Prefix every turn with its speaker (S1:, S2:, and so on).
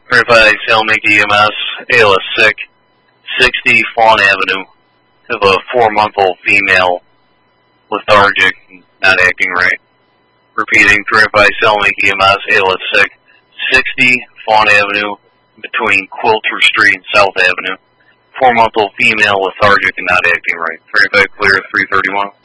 S1: Verified Selmick EMS, ALS sick, 60 Fawn Avenue. Have a 4-month-old female, lethargic, not acting right. Repeating, Verified Selmick EMS, ALS sick, 60 Fawn Avenue, between Quilter Street and South Avenue. 4-month-old female, lethargic and not acting right. Verified clear 331.